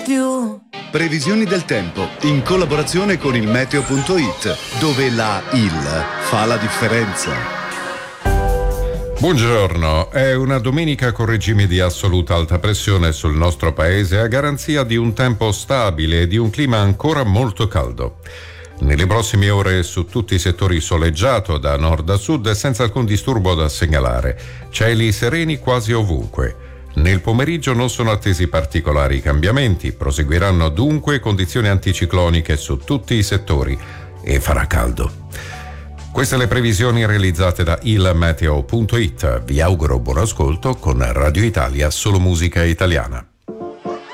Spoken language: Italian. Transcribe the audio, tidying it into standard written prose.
più. Previsioni del tempo in collaborazione con il meteo.it, dove la IL fa la differenza. Buongiorno, è una domenica con regime di assoluta alta pressione sul nostro paese a garanzia di un tempo stabile e di un clima ancora molto caldo. Nelle prossime ore su tutti i settori soleggiato da nord a sud senza alcun disturbo da segnalare, cieli sereni quasi ovunque. Nel pomeriggio non sono attesi particolari cambiamenti, proseguiranno dunque condizioni anticicloniche su tutti i settori e farà caldo. Queste le previsioni realizzate da ilmeteo.it. Vi auguro buon ascolto con Radio Italia, solo musica italiana.